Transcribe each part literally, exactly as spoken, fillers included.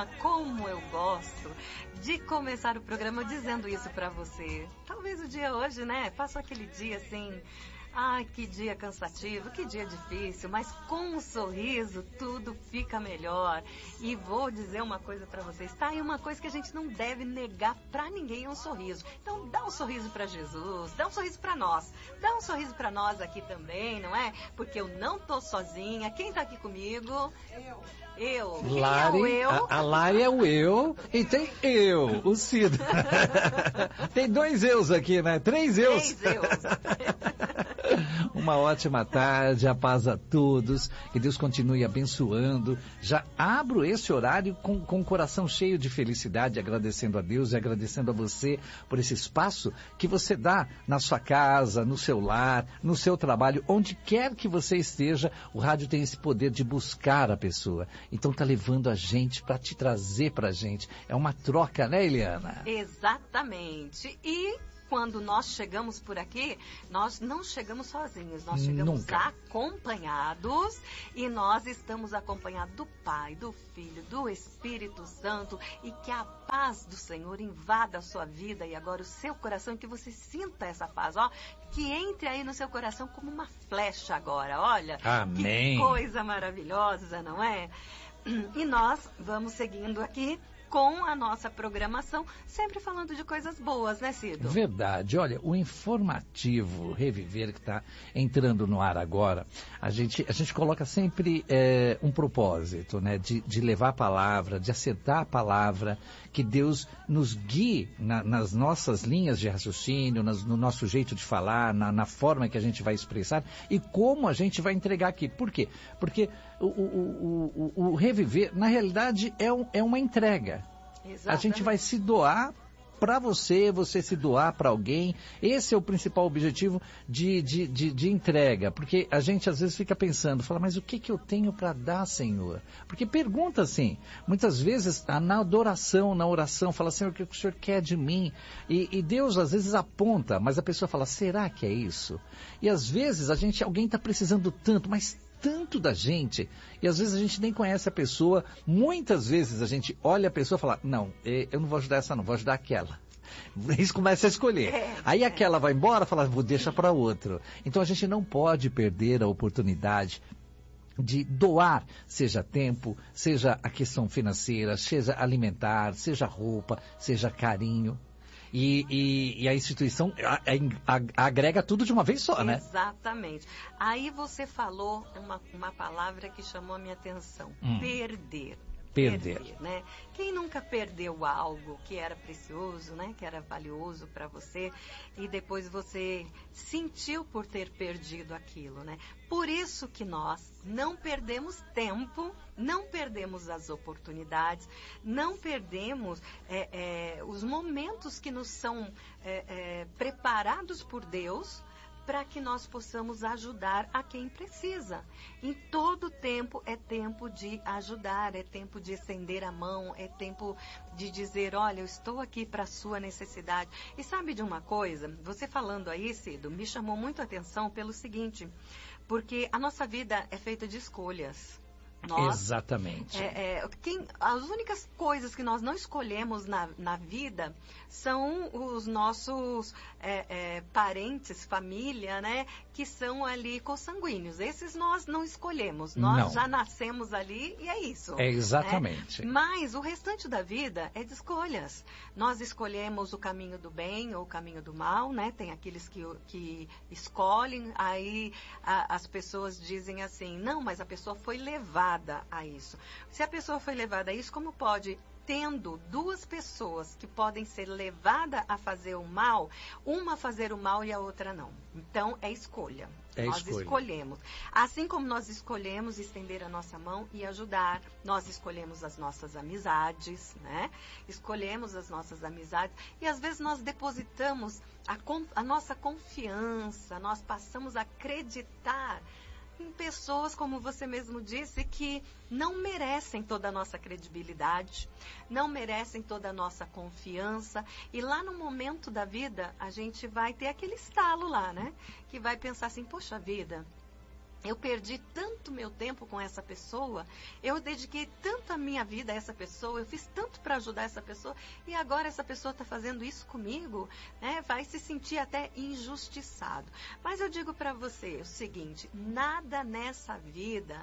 Ah, como eu gosto de começar o programa dizendo isso pra você. Talvez o dia hoje, né? Passou aquele dia assim... Ai, que dia cansativo, que dia difícil, mas com um sorriso tudo fica melhor. E vou dizer uma coisa pra vocês, tá aí uma coisa que a gente não deve negar pra ninguém, é um sorriso. Então dá um sorriso pra Jesus, dá um sorriso pra nós, dá um sorriso pra nós aqui também, não é? Porque eu não tô sozinha, quem tá aqui comigo? Eu. Eu. Quem Lari, é o eu? A, a Lari é o eu e tem eu, o Cido. Tem dois eus aqui, né? Três eus. Três eus. Uma ótima tarde, a paz a todos, que Deus continue abençoando. Já abro esse horário com, com o coração cheio de felicidade, agradecendo a Deus e agradecendo a você por esse espaço que você dá na sua casa, no seu lar, no seu trabalho, onde quer que você esteja. O rádio tem esse poder de buscar a pessoa. Então tá levando a gente para te trazer pra gente. É uma troca, né, Eliana? Exatamente. E quando nós chegamos por aqui, nós não chegamos sozinhos, nós chegamos Nunca. acompanhados e nós estamos acompanhados do Pai, do Filho, do Espírito Santo e que a paz do Senhor invada a sua vida e agora o seu coração, que você sinta essa paz, ó, que entre aí no seu coração como uma flecha agora, olha. Amém. Que coisa maravilhosa, não é? E nós vamos seguindo aqui com a nossa programação, sempre falando de coisas boas, né, Cido? Verdade. Olha, o informativo Reviver que está entrando no ar agora, a gente, a gente coloca sempre é, um propósito, né, de, de levar a palavra, de acertar a palavra, que Deus nos guie na, nas nossas linhas de raciocínio, nas, no nosso jeito de falar, na, na forma que a gente vai expressar e como a gente vai entregar aqui. Por quê? Porque o, o, o, o, o Reviver, na realidade, é, um, é uma entrega. Exatamente. A gente vai se doar para você, você se doar para alguém. Esse é o principal objetivo de, de, de, de entrega. Porque a gente às vezes fica pensando, fala, mas o que, que eu tenho para dar, Senhor? Porque pergunta assim, muitas vezes na adoração, na oração, fala, Senhor, o que o Senhor quer de mim? E, e Deus às vezes aponta, mas a pessoa fala, será que é isso? E às vezes a gente, alguém está precisando tanto, mas tanto da gente, e às vezes a gente nem conhece a pessoa, muitas vezes a gente olha a pessoa e fala, não, eu não vou ajudar essa não, vou ajudar aquela. Isso começa a escolher. É, Aí é. aquela vai embora, fala, vou deixar para outro. Então a gente não pode perder a oportunidade de doar, seja tempo, seja a questão financeira, seja alimentar, seja roupa, seja carinho. E, e, e a instituição a, a, a, agrega tudo de uma vez só, né? Exatamente. Aí você falou uma, uma palavra que chamou a minha atenção. Hum. Perder. Perder. Perder, né? Quem nunca perdeu algo que era precioso, né? Que era valioso para você e depois você sentiu por ter perdido aquilo, né? Por isso que nós não perdemos tempo, não perdemos as oportunidades, não perdemos é, é, os momentos que nos são é, é, preparados por Deus para que nós possamos ajudar a quem precisa. Em todo tempo é tempo de ajudar, é tempo de estender a mão, é tempo de dizer, olha, eu estou aqui para a sua necessidade. E sabe de uma coisa? Você falando aí, Cido, me chamou muito a atenção pelo seguinte, porque a nossa vida é feita de escolhas. Nós, Exatamente. É, é, quem, as únicas coisas que nós não escolhemos na, na vida são os nossos é, é, parentes, família, né? Que são ali consanguíneos. Esses nós não escolhemos. Nós Não. já nascemos ali e é isso. É exatamente. Né? Mas o restante da vida é de escolhas. Nós escolhemos o caminho do bem ou o caminho do mal, né? Tem aqueles que, que escolhem, aí a, as pessoas dizem assim, não, mas a pessoa foi levada a isso. Se a pessoa foi levada a isso, como pode, tendo duas pessoas que podem ser levadas a fazer o mal, uma fazer o mal e a outra não? Então, é escolha. É nós escolha. escolhemos. Assim como nós escolhemos estender a nossa mão e ajudar, nós escolhemos as nossas amizades, né? Escolhemos as nossas amizades e às vezes nós depositamos a, a nossa confiança, nós passamos a acreditar em pessoas, como você mesmo disse, que não merecem toda a nossa credibilidade, não merecem toda a nossa confiança. E lá no momento da vida, a gente vai ter aquele estalo lá, né? Que vai pensar assim, poxa vida, Eu perdi tanto meu tempo com essa pessoa, eu dediquei tanto a minha vida a essa pessoa, eu fiz tanto para ajudar essa pessoa, e agora essa pessoa está fazendo isso comigo, né? Vai se sentir até injustiçado. Mas eu digo para você o seguinte, nada nessa vida,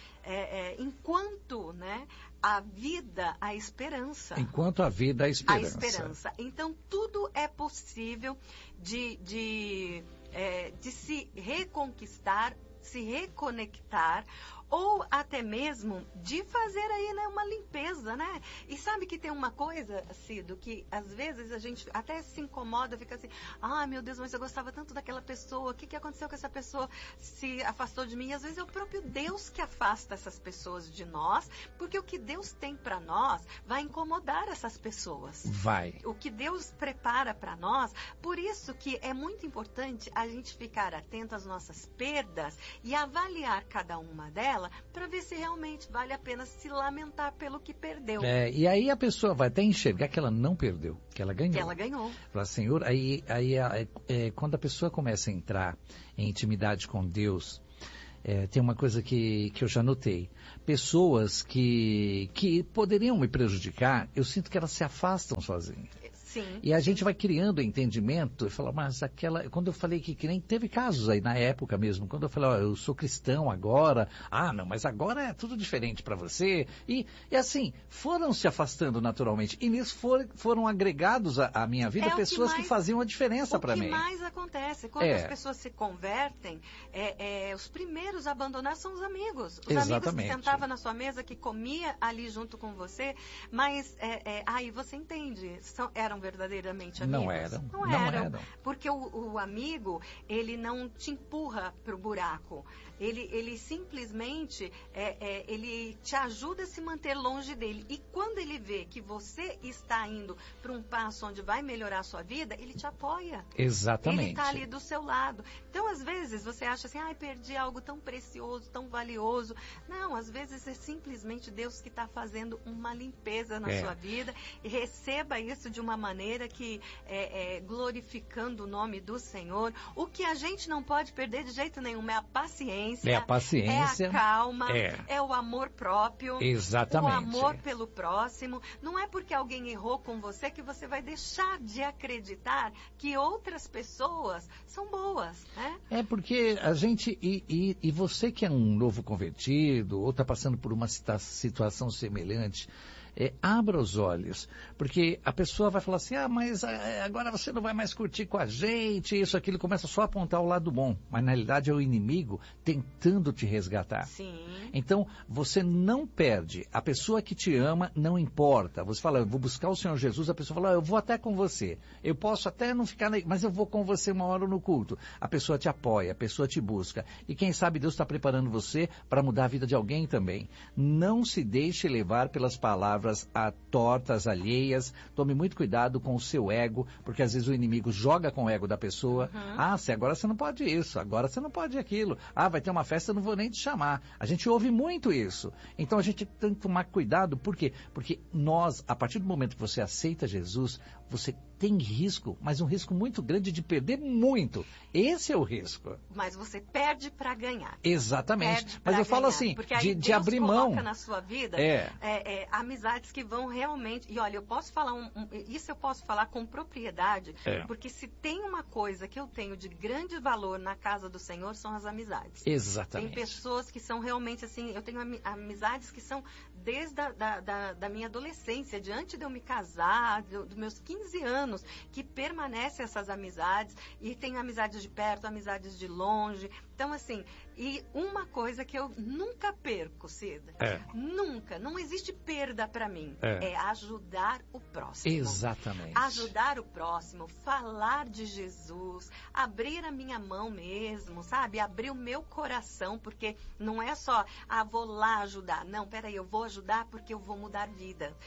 é, é, enquanto, né, a vida, a esperança. Enquanto a vida, a esperança. A esperança. Então, tudo é possível de, de, é, de se reconquistar, se reconectar, ou até mesmo de fazer aí, né, uma limpeza, né? E sabe que tem uma coisa, Cido, que às vezes a gente até se incomoda, fica assim, ah, meu Deus, mas eu gostava tanto daquela pessoa, o que, que aconteceu com essa pessoa, se afastou de mim? E às vezes é o próprio Deus que afasta essas pessoas de nós, porque o que Deus tem para nós vai incomodar essas pessoas. Vai. O que Deus prepara para nós, por isso que é muito importante a gente ficar atento às nossas perdas e avaliar cada uma delas, para ver se realmente vale a pena se lamentar pelo que perdeu. É, e aí a pessoa vai até enxergar que ela não perdeu, que ela ganhou. Que ela ganhou. Fala, Senhor, aí, aí é, é, quando a pessoa começa a entrar em intimidade com Deus, é, tem uma coisa que, que eu já notei. Pessoas que, que poderiam me prejudicar, eu sinto que elas se afastam sozinhas. Sim. E a gente vai criando entendimento e fala, mas aquela... Quando eu falei que, que nem teve casos aí na época mesmo, quando eu falei, ó, eu sou cristão agora, ah, não, mas agora é tudo diferente para você. E, e assim, foram se afastando naturalmente. E nisso for, foram agregados à, à minha vida é pessoas que, mais, que faziam a diferença para mim. O que mais acontece, quando é. as pessoas se convertem, é, é, os primeiros a abandonar são os amigos. Os Exatamente. amigos que sentavam na sua mesa, que comia ali junto com você, mas é, é, aí você entende, são, eram verdadeiramente amigos? Não eram. Não, não eram, eram. Porque o, o amigo, ele não te empurra para o buraco. Ele, ele simplesmente, é, é, ele te ajuda a se manter longe dele. E quando ele vê que você está indo para um passo onde vai melhorar a sua vida, ele te apoia. Exatamente. Ele está ali do seu lado. Então, às vezes, você acha assim, ai, perdi algo tão precioso, tão valioso. Não, às vezes é simplesmente Deus que está fazendo uma limpeza na é. sua vida. E receba isso de uma maneira que, é, é, glorificando o nome do Senhor. O que a gente não pode perder de jeito nenhum é a paciência. É a paciência. É a calma. É, é o amor próprio. Exatamente. O amor pelo próximo. Não é porque alguém errou com você que você vai deixar de acreditar que outras pessoas são boas, né? É porque a gente, e, e, e você que é um novo convertido, ou está passando por uma situação semelhante, É, abra os olhos, porque a pessoa vai falar assim, ah, mas é, agora você não vai mais curtir com a gente, isso, aquilo, começa só a apontar o lado bom, mas na realidade é o inimigo tentando te resgatar. Sim. Então, você não perde, a pessoa que te ama não importa, você fala, eu vou buscar o Senhor Jesus, a pessoa fala, ah, eu vou até com você, eu posso até não ficar, na... mas eu vou com você uma hora no culto, a pessoa te apoia, a pessoa te busca, e quem sabe Deus está preparando você para mudar a vida de alguém também. Não se deixe levar pelas palavras a tortas alheias, tome muito cuidado com o seu ego, porque às vezes o inimigo joga com o ego da pessoa, uhum. ah, se agora você não pode isso, agora você não pode aquilo, ah, vai ter uma festa, eu não vou nem te chamar. A gente ouve muito isso, então a gente tem que tomar cuidado, por quê? Porque nós, a partir do momento que você aceita Jesus, você tem risco, mas um risco muito grande de perder muito. Esse é o risco. Mas você perde para ganhar. Exatamente. Mas eu ganhar, falo assim, porque aí de, Deus de abrir mão. coloca na sua vida é. É, é, amizades que vão realmente... E olha, eu posso falar, um, um, isso eu posso falar com propriedade, é. porque se tem uma coisa que eu tenho de grande valor na casa do Senhor, são as amizades. Exatamente. Tem pessoas que são realmente assim, eu tenho amizades que são desde a da, da, da minha adolescência, diante de eu me casar, dos do meus quinze anos, que permanecem essas amizades, e tenho amizades de perto, amizades de longe. Então, assim, e uma coisa que eu nunca perco, Cida, é. nunca, não existe perda para mim, é. é ajudar o próximo. Exatamente. Ajudar o próximo, falar de Jesus, abrir a minha mão mesmo, sabe? Abrir o meu coração, porque não é só, ah, vou lá ajudar. Não, peraí, eu vou ajudar porque eu vou mudar vida.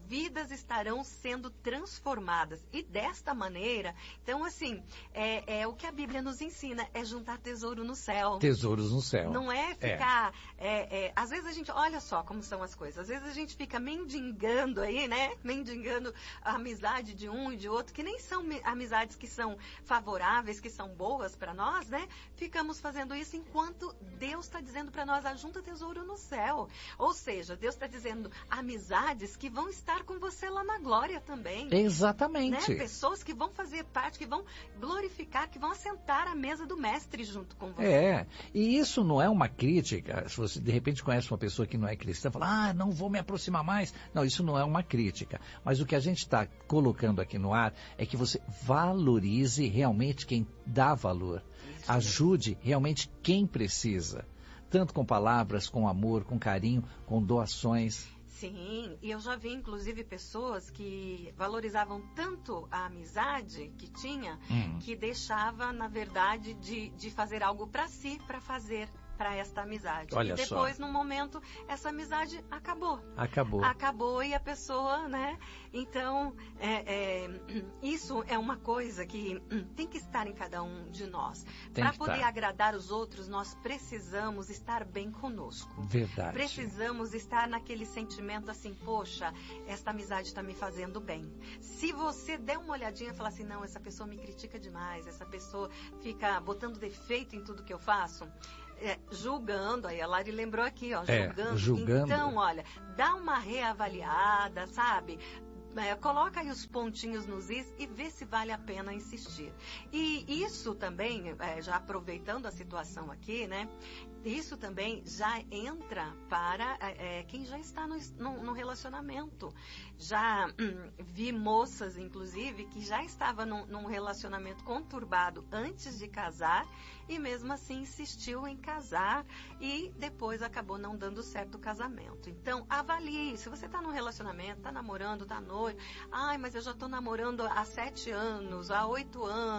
vidas estarão sendo transformadas. E desta maneira, então assim, é, é o que a Bíblia nos ensina, é juntar tesouro no céu. Tesouros no céu. Não é ficar... É. É, é, às vezes a gente... Olha só como são as coisas. Às vezes a gente fica mendigando aí, né? Mendigando a amizade de um e de outro, que nem são amizades que são favoráveis, que são boas para nós, né? Ficamos fazendo isso enquanto Deus está dizendo para nós, ajunta tesouro no céu. Ou seja, Deus está dizendo amizades que vão estar com você lá na glória também. Exatamente. Né? Pessoas que vão fazer parte, que vão glorificar, que vão assentar à mesa do mestre junto com você. É, e isso não é uma crítica. Se você de repente conhece uma pessoa que não é cristã, fala, ah, não vou me aproximar mais. Não, isso não é uma crítica. Mas o que a gente está colocando aqui no ar é que você valorize realmente quem dá valor. Isso. Ajude realmente quem precisa. Tanto com palavras, com amor, com carinho, com doações. Sim, e eu já vi inclusive pessoas que valorizavam tanto a amizade que tinha, hum. que deixava, na verdade, de, de fazer algo para si, para fazer para esta amizade. Olha e depois, só. num momento, essa amizade acabou. Acabou. Acabou e a pessoa, né? Então, é, é, isso é uma coisa que tem que estar em cada um de nós. Para poder estar. agradar os outros, nós precisamos estar bem conosco. Verdade. Precisamos estar naquele sentimento assim, poxa, esta amizade está me fazendo bem. Se você der uma olhadinha e falar assim, não, essa pessoa me critica demais, essa pessoa fica botando defeito em tudo que eu faço, É, julgando, aí a Lari lembrou aqui, ó, julgando. É, julgando. Então, olha, dá uma reavaliada, sabe? É, coloca aí os pontinhos nos is e vê se vale a pena insistir. E isso também, é, já aproveitando a situação aqui, né? Isso também já entra para é, quem já está no, no, no relacionamento. Já hum, vi moças, inclusive, que já estavam num, num relacionamento conturbado antes de casar e mesmo assim insistiu em casar e depois acabou não dando certo o casamento. Então, avalie. Se você está num relacionamento, está namorando, está noivo, ai, mas eu já estou namorando há sete anos, há oito anos,